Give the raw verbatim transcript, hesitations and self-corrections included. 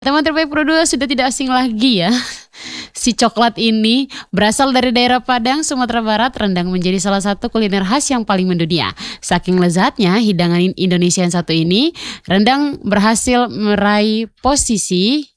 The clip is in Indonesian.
Teman terbaik Pro dua sudah tidak asing lagi ya. Si coklat ini berasal dari daerah Padang, Sumatera Barat. Rendang menjadi salah satu kuliner khas yang paling mendunia. Saking lezatnya hidangan Indonesia yang satu ini, rendang berhasil meraih posisi